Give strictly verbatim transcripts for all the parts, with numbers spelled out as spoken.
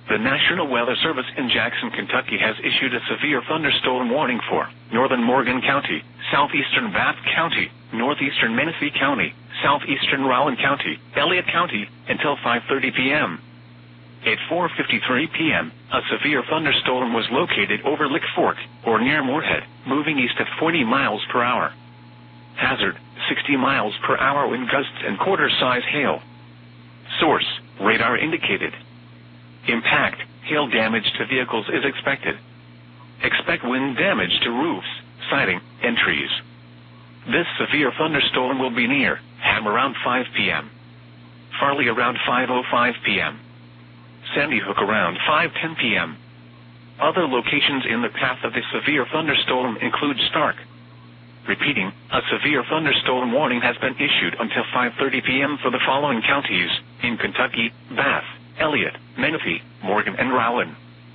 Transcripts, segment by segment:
The National Weather Service in Jackson, Kentucky has issued a severe thunderstorm warning for northern Morgan County, southeastern Bath County, northeastern Menifee County, southeastern Rowan County, Elliott County, until five thirty p.m. At four fifty-three p.m., a severe thunderstorm was located over Lick Fork, or near Moorhead, moving east at forty miles per hour. Hazard, sixty miles per hour wind gusts and quarter-size hail. Source, radar indicated. Impact, hail damage to vehicles is expected. Expect wind damage to roofs, siding, and trees. This severe thunderstorm will be near Ham around five p.m. Farley around five oh five p.m. Sandy Hook around five ten p.m. Other locations in the path of the severe thunderstorm include Stark. Repeating, a severe thunderstorm warning has been issued until five thirty p.m. for the following counties in Kentucky: Bath, Elliott, Menifee, Morgan, and Rowan.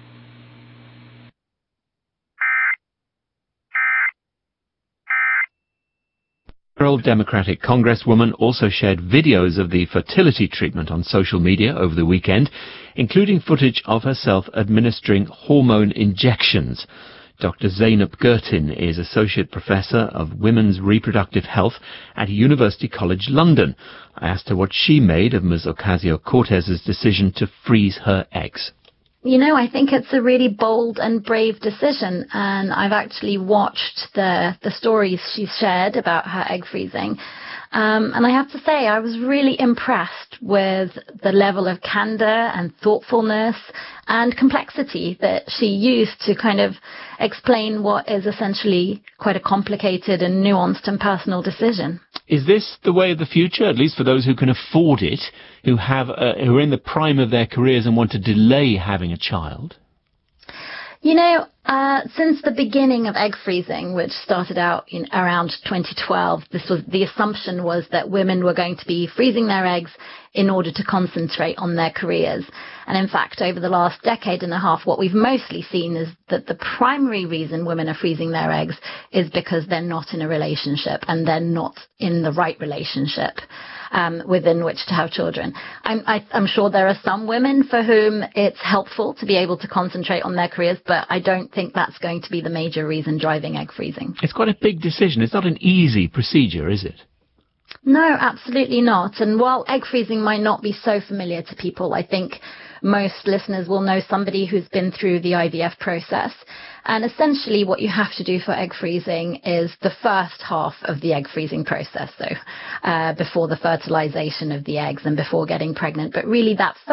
Federal Democratic Congresswoman also shared videos of the fertility treatment on social media over the weekend, including footage of herself administering hormone injections. Doctor Zeynep Gurtin is Associate Professor of Women's Reproductive Health at University College London. I asked her what she made of Miz Ocasio-Cortez's decision to freeze her eggs. You know, I think it's a really bold and brave decision, and I've actually watched the, the stories she's shared about her egg freezing. Um, and I have to say, I was really impressed with the level of candor and thoughtfulness and complexity that she used to kind of explain what is essentially quite a complicated and nuanced and personal decision. Is this the way of the future, at least for those who can afford it, who have uh, who are in the prime of their careers and want to delay having a child? You know, uh, since the beginning of egg freezing, which started out in around twenty twelve, this was the assumption was that women were going to be freezing their eggs in order to concentrate on their careers. And in fact, over the last decade and a half, what we've mostly seen is that the primary reason women are freezing their eggs is because they're not in a relationship and they're not in the right relationship um, within which to have children. I'm, I, I'm sure there are some women for whom it's helpful to be able to concentrate on their careers, but I don't think that's going to be the major reason driving egg freezing. It's quite a big decision. It's not an easy procedure, is it? No, absolutely not. And while egg freezing might not be so familiar to people, I think most listeners will know somebody who's been through the I V F process. And essentially what you have to do for egg freezing is the first half of the egg freezing process, so uh, before the fertilization of the eggs and before getting pregnant. But really that